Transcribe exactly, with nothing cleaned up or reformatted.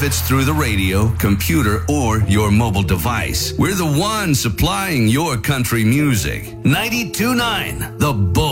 it's through the radio, computer, or your mobile device. We're the one supplying your country music. ninety-two point nine The Bull.